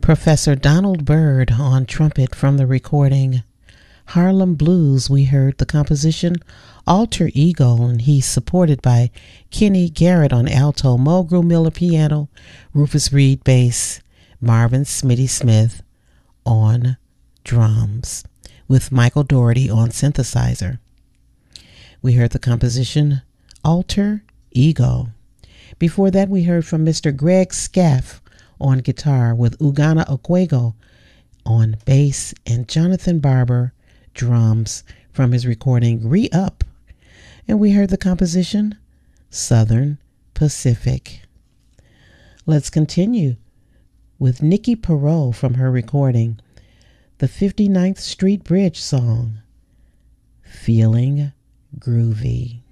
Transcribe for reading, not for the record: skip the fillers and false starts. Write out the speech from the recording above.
Professor Donald Byrd on trumpet from the recording Harlem Blues. We heard the composition Alter Ego, and he's supported by Kenny Garrett on alto, Mulgrew Miller piano, Rufus Reed bass, Marvin Smitty Smith on drums, with Michael Doherty on synthesizer. We heard the composition Alter Ego. Before that, we heard from Mr. Greg Scaff on guitar, with Ugana Okwego on bass and Jonathan Barber drums from his recording Re-Up. And we heard the composition Southern Pacific. Let's continue with Nikki Perot from her recording the 59th Street Bridge song Feeling Groovy.